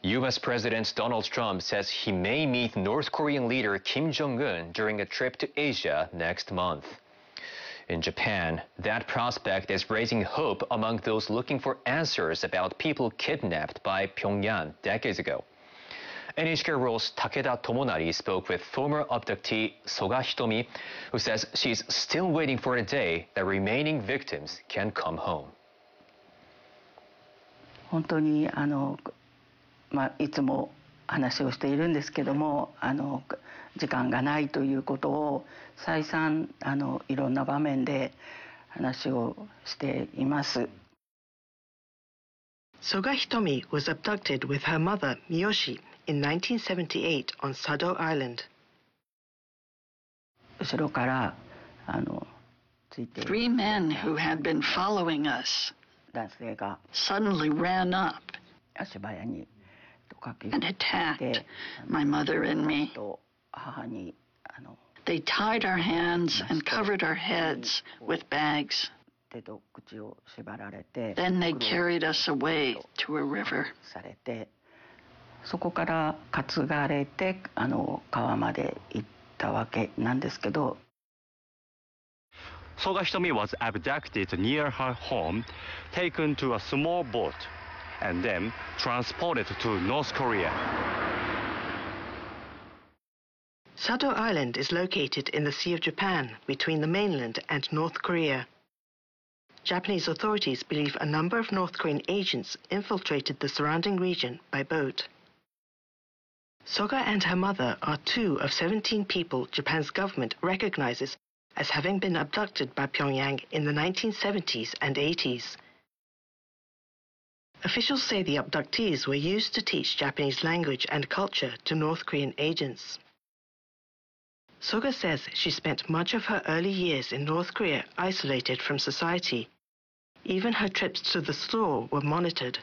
U.S. President Donald Trump says he may meet North Korean leader Kim Jong-un during a trip to Asia next month. In Japan, that prospect is raising hope among those looking for answers about people kidnapped by Pyongyang decades ago. NHK World's Takeda Tomonari spoke with former abductee Soga Hitomi, who says she's still waiting for a day that remaining victims can come home. 本当にいつも話をしているんですけども、時間がないということを再三いろんな場面で話をしています。 Soga Hitomi was abducted with her mother Miyoshi in 1978 on Sado Island. 後ろからついて Three men who had been following us 男性が suddenly ran up 足早に and attacked my mother and me. They tied our hands and covered our heads with bags. Then they carried us away to a river. そこから担がれて川まで行ったわけなんですけど。 Soga Hitomi was abducted near her home, taken to a small boat, and then transported to North Korea. Sado Island is located in the Sea of Japan between the mainland and North Korea. Japanese authorities believe a number of North Korean agents infiltrated the surrounding region by boat. Soga and her mother are two of 17 people Japan's government recognizes as having been abducted by Pyongyang in the 1970s and 80s. Officials say the abductees were used to teach Japanese language and culture to North Korean agents. Soga says she spent much of her early years in North Korea isolated from society. Even her trips to the store were monitored.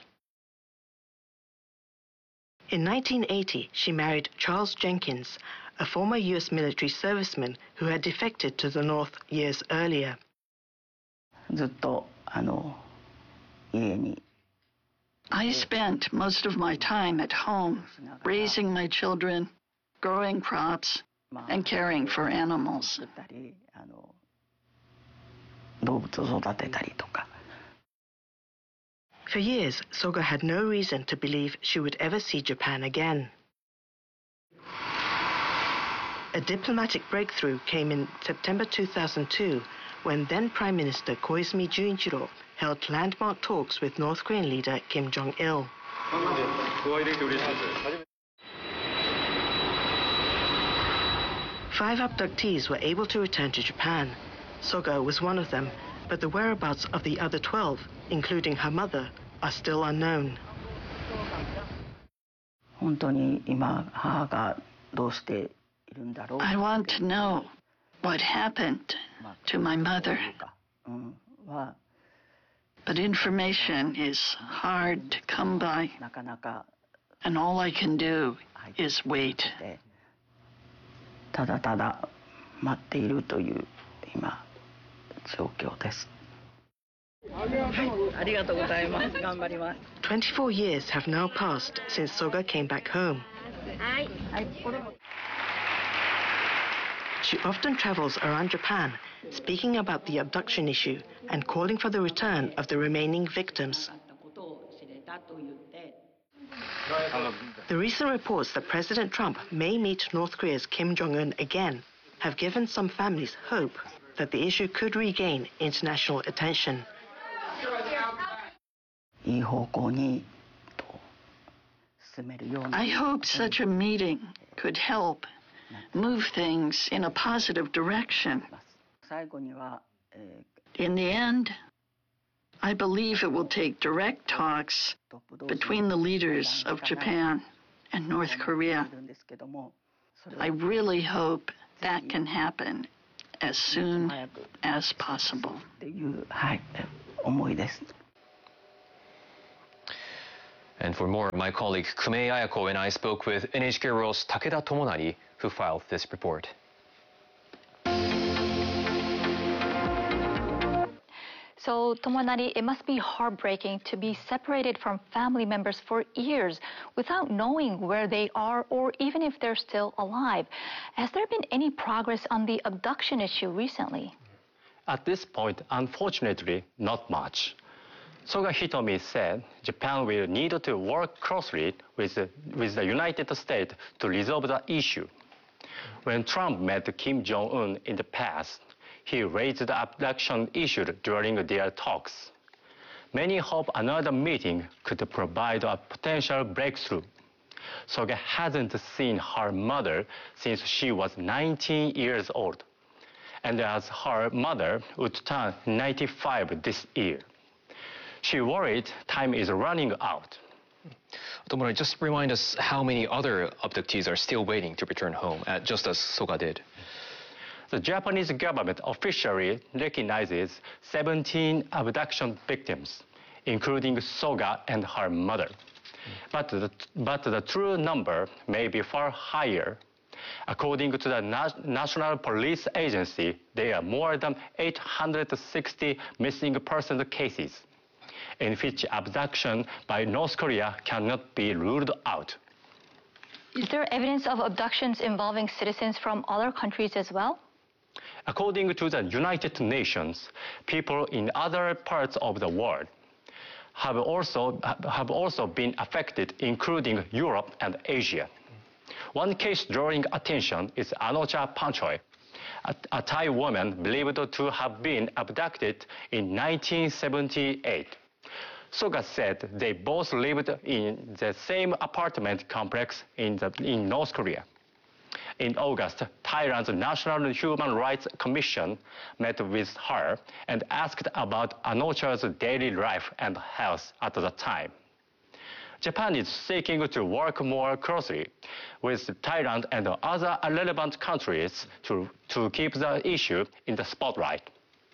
In 1980, she married Charles Jenkins, a former U.S. military serviceman who had defected to the North years earlier. ずっと家に I spent most of my time at home, raising my children, growing crops, and caring for animals. 動物を育てたりとか。 For years, Soga had no reason to believe she would ever see Japan again. A diplomatic breakthrough came in September 2002 when then Prime Minister Koizumi Junichiro held landmark talks with North Korean leader Kim Jong-il. Five abductees were able to return to Japan. Soga was one of them, but the whereabouts of the other 12, including her mother, are still unknown. 本当に今母がどうしているんだろう。 I want to know what happened to my mother. But information is hard to come by, and all I can do is wait. ただただ待っているという今状況です。ありがとうございます。頑張ります。 24 years have now passed since Soga came back home. She often travels around Japan, speaking about the abduction issue and calling for the return of the remaining victims. The recent reports that President Trump may meet North Korea's Kim Jong-un again have given some families hope that the issue could regain international attention. いい方向に進めるような。 I hope such a meeting could help move things in a positive direction. 最後には In the end, I believe it will take direct talks between the leaders of Japan and North Korea. I really hope that can happen as soon as possible. っていう思いです。 And for more, my colleague Kumei Ayako and I spoke with NHK World's Takeda Tomonari, who filed this report. So, Tomonari, it must be heartbreaking to be separated from family members for years without knowing where they are or even if they're still alive. Has there been any progress on the abduction issue recently? At this point, unfortunately, not much. Soga Hitomi said Japan will need to work closely with the United States to resolve the issue. When Trump met Kim Jong-un in the past, he raised the abduction issue during their talks. Many hope another meeting could provide a potential breakthrough. Soga hasn't seen her mother since she was 19 years old, and as her mother would turn 95 this year. She worried time is running out. Tomonari, just remind us how many other abductees are still waiting to return home, just as Soga did. The Japanese government officially recognizes 17 abduction victims, including Soga and her mother. But the true number may be far higher. According to the National Police Agency, there are more than 860 missing person cases, in which abduction by North Korea cannot be ruled out. Is there evidence of abductions involving citizens from other countries as well? According to the United Nations, people in other parts of the world have also been affected, including Europe and Asia. One case drawing attention is Anocha Panchoy, a Thai woman believed to have been abducted in 1978. Soga said they both lived in the same apartment complex in North Korea. In August, Thailand's National Human Rights Commission met with her and asked about Anocha's daily life and health at the time. Japan is seeking to work more closely with Thailand and other relevant countries to keep the issue in the spotlight.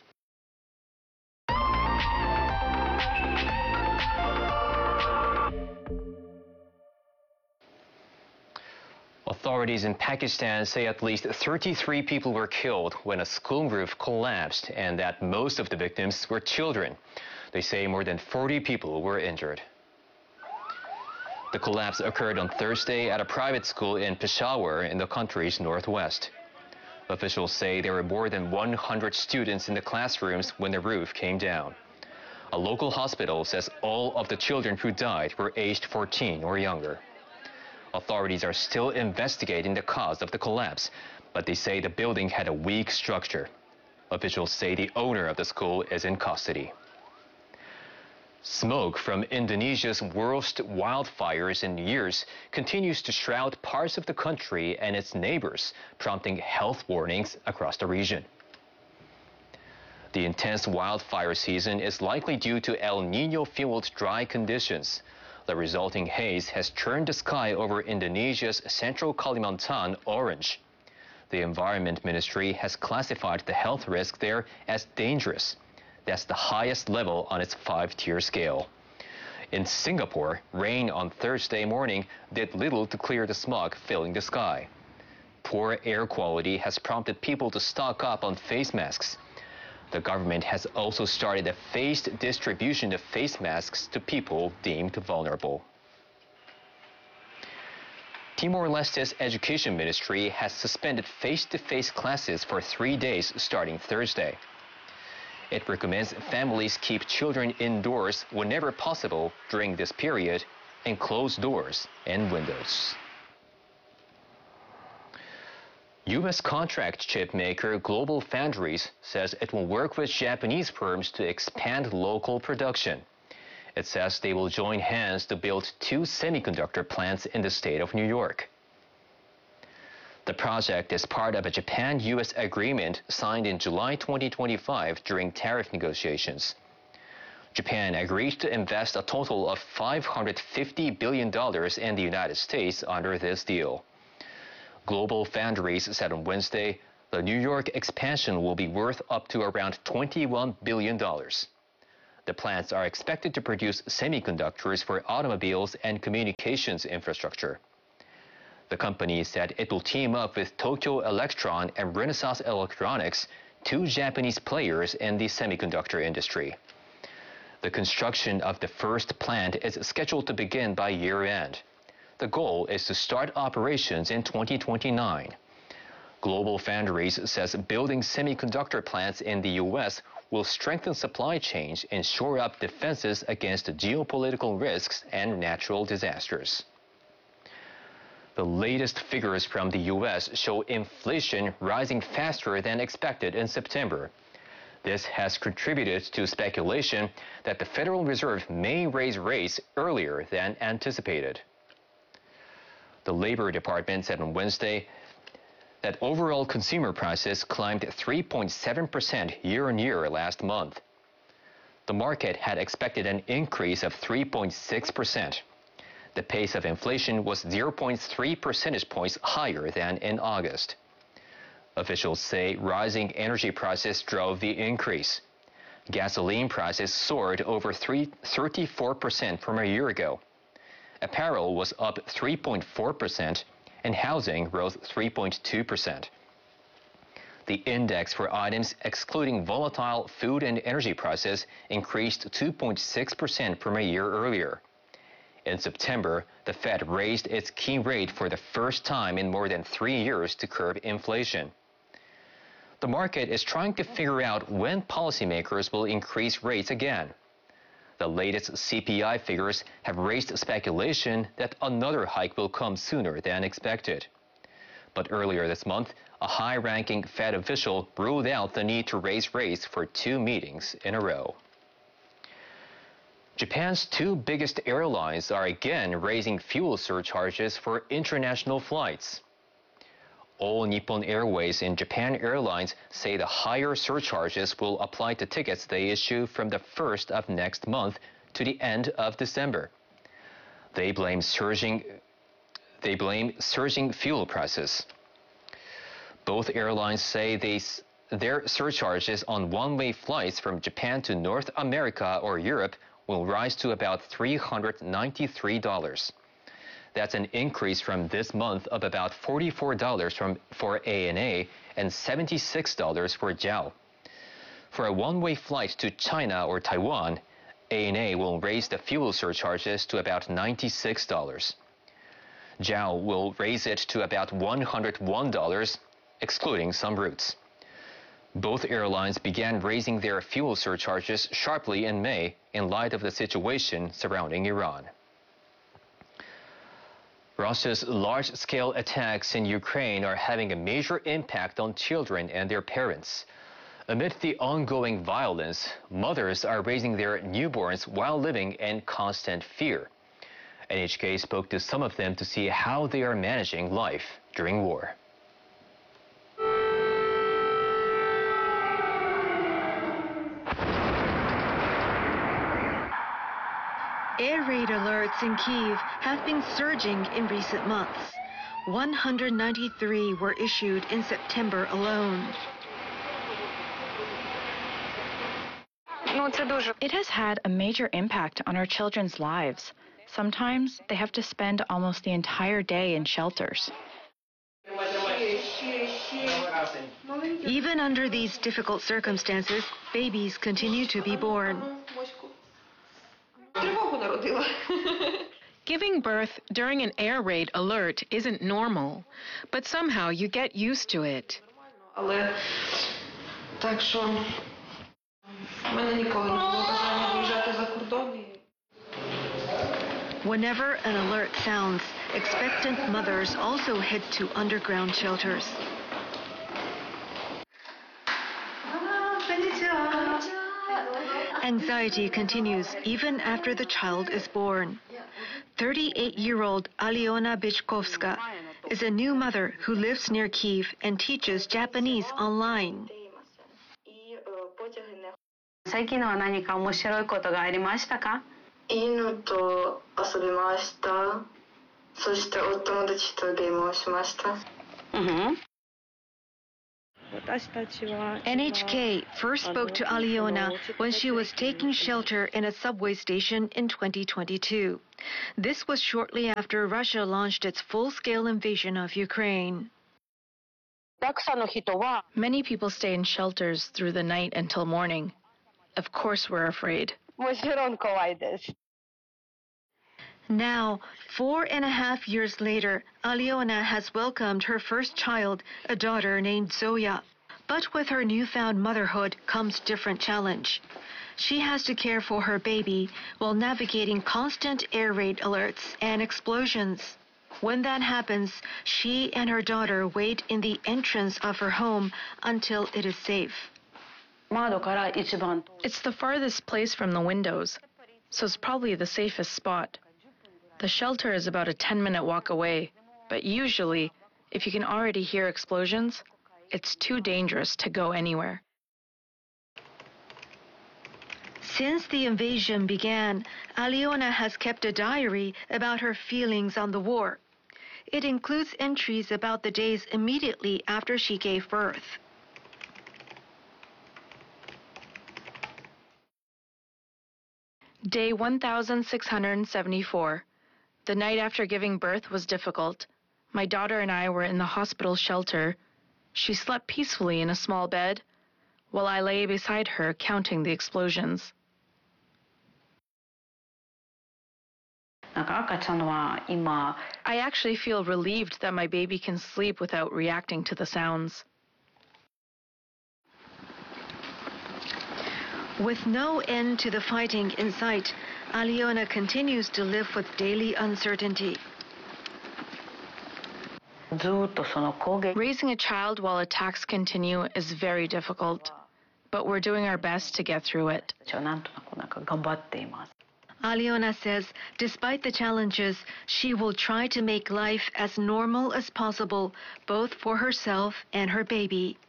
Authorities in Pakistan say at least 33 people were killed when a school roof collapsed and that most of the victims were children. They say more than 40 people were injured. The collapse occurred on Thursday at a private school in Peshawar in the country's northwest. Officials say there were more than 100 students in the classrooms when the roof came down. A local hospital says all of the children who died were aged 14 or younger. Authorities are still investigating the cause of the collapse, but they say the building had a weak structure. Officials say the owner of the school is in custody. Smoke from Indonesia's worst wildfires in years continues to shroud parts of the country and its neighbors, prompting health warnings across the region. The intense wildfire season is likely due to El Niño-fueled dry conditions. The resulting haze has turned the sky over Indonesia's central Kalimantan orange. The Environment Ministry has classified the health risk there as dangerous. That's the highest level on its 5-tier scale. In Singapore, rain on Thursday morning did little to clear the smog filling the sky. Poor air quality has prompted people to stock up on face masks. The government has also started a phased distribution of face masks to people deemed vulnerable. Timor-Leste's Education Ministry has suspended face-to-face classes for 3 days starting Thursday. It recommends families keep children indoors whenever possible during this period and close doors and windows. U.S. contract chip maker GlobalFoundries says it will work with Japanese firms to expand local production. It says they will join hands to build 2 semiconductor plants in the state of New York. The project is part of a Japan-U.S. agreement signed in July 2025 during tariff negotiations. Japan agreed to invest a total of $550 billion in the United States under this deal. GlobalFoundries said on Wednesday the New York expansion will be worth up to around $21 billion. The plants are expected to produce semiconductors for automobiles and communications infrastructure. The company said it will team up with Tokyo Electron and Renesas Electronics, 2 Japanese players in the semiconductor industry. The construction of the first plant is scheduled to begin by year-end. The goal is to start operations in 2029. GlobalFoundries says building semiconductor plants in the U.S. will strengthen supply chains and shore up defenses against geopolitical risks and natural disasters. The latest figures from the U.S. show inflation rising faster than expected in September. This has contributed to speculation that the Federal Reserve may raise rates earlier than anticipated. The Labor Department said on Wednesday that overall consumer prices climbed 3.7% year-on-year last month. The market had expected an increase of 3.6%. The pace of inflation was 0.3 percentage points higher than in August. Officials say rising energy prices drove the increase. Gasoline prices soared over 34% from a year ago. Apparel was up 3.4%, and housing rose 3.2%. The index for items excluding volatile food and energy prices increased 2.6% from a year earlier. In September, the Fed raised its key rate for the first time in more than 3 years to curb inflation. The market is trying to figure out when policymakers will increase rates again. The latest CPI figures have raised speculation that another hike will come sooner than expected. But earlier this month, a high-ranking Fed official ruled out the need to raise rates for 2 meetings in a row. Japan's 2 biggest airlines are again raising fuel surcharges for international flights. All Nippon Airways and Japan Airlines say the higher surcharges will apply to tickets they issue from the 1st of next month to the end of December. They blame surging fuel prices. Both airlines say their surcharges on one-way flights from Japan to North America or Europe will rise to about $393. That's an increase from this month of about $44 for ANA and $76 for JAL. For a one-way flight to China or Taiwan, ANA will raise the fuel surcharges to about $96. JAL will raise it to about $101, excluding some routes. Both airlines began raising their fuel surcharges sharply in May in light of the situation surrounding Iran. Russia's large-scale attacks in Ukraine are having a major impact on children and their parents. Amid the ongoing violence, mothers are raising their newborns while living in constant fear. NHK spoke to some of them to see how they are managing life during war. Air raid alerts in Kyiv have been surging in recent months. 193 were issued in September alone. It has had a major impact on our children's lives. Sometimes they have to spend almost the entire day in shelters. Even under these difficult circumstances, babies continue to be born. Giving birth during an air raid alert isn't normal, but somehow you get used to it. Whenever an alert sounds, expectant mothers also head to underground shelters. Anxiety continues even after the child is born. 38-year-old Aliona Bichkovska is a new mother who lives near Kyiv and teaches Japanese online. 最近のは何か面白いことがありましたか？ 犬と遊びました。そしてお友達とゲームをしました。 NHK first spoke to Aliona when she was taking shelter in a subway station in 2022. This was shortly after Russia launched its full-scale invasion of Ukraine. Many people stay in shelters through the night until morning. Of course we're afraid. もちろん怖いです。 Now, 4.5 years later, Aliona has welcomed her first child, a daughter named Zoya. But with her newfound motherhood comes different challenge. She has to care for her baby while navigating constant air raid alerts and explosions. When that happens, she and her daughter wait in the entrance of her home until it is safe. It's the farthest place from the windows, so it's probably the safest spot. The shelter is about a 10-minute walk away, but usually, if you can already hear explosions, it's too dangerous to go anywhere. Since the invasion began, Aliona has kept a diary about her feelings on the war. It includes entries about the days immediately after she gave birth. Day 1674. The night after giving birth was difficult. My daughter and I were in the hospital shelter. She slept peacefully in a small bed, while I lay beside her counting the explosions. I actually feel relieved that my baby can sleep without reacting to the sounds. With no end to the fighting in sight, Aliona continues to live with daily uncertainty. Raising a child while attacks continue is very difficult, but we're doing our best to get through it. Aliona says despite the challenges, she will try to make life as normal as possible, both for herself and her baby.